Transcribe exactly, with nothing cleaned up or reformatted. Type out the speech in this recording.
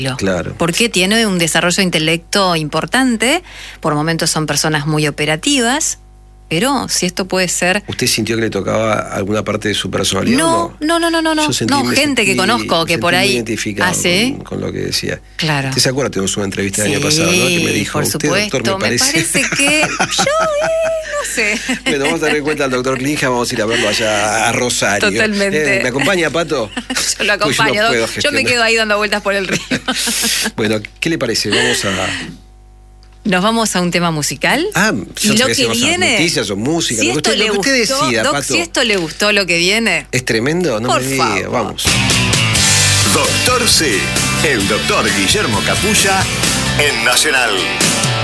Claro. Porque tiene un desarrollo de intelecto importante, por momentos son personas muy operativas, pero si esto puede ser... ¿Usted sintió que le tocaba alguna parte de su personalidad? No, no, no, no, no, no, Yo sentí, no me gente sentí, que conozco que por ahí... identificado ¿Ah, sí? con, con lo que decía. Claro. ¿Usted se acuerda? Tuvimos una entrevista Sí, el año pasado, ¿no? Que me dijo, por usted, supuesto, doctor, me parece... me parece que yo, eh, no sé. Bueno, vamos a tener en cuenta al doctor Clinja, vamos a ir a verlo allá a Rosario. Totalmente. Eh, ¿Me acompaña, Pato? Yo lo acompaño, yo, no yo, yo me quedo ahí dando vueltas por el río. Bueno, ¿qué le parece? Vamos a... Nos vamos a un tema musical. Ah, y lo que viene. Noticias o música, si lo que esto usted, le lo que usted gustó, decida, Doc, Pato. si esto le gustó lo que viene. ¿Es tremendo? No por me diga. favor. Vamos. Doctor C, el doctor Guillermo Capulla en Nacional.